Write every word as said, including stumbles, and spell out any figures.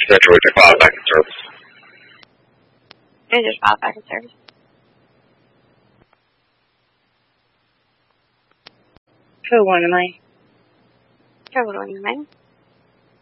Central, we can file back in service. I just filed back in service. Who won the money? Who won the money?